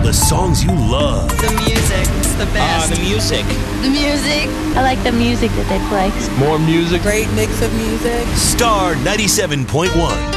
the songs you love. The music, it's the best. The music. The music. I like the music that they play. More music. Great mix of music. Star 97.1.